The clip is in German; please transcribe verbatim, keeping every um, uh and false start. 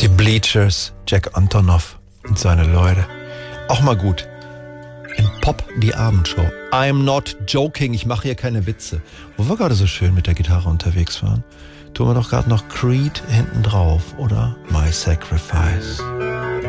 Die Bleachers, Jack Antonoff und seine Leute. Auch mal gut. In Pop die Abendshow. I'm not joking, ich mache hier keine Witze. Wo wir gerade so schön mit der Gitarre unterwegs waren, tun wir doch gerade noch Creed hinten drauf, oder? My Sacrifice.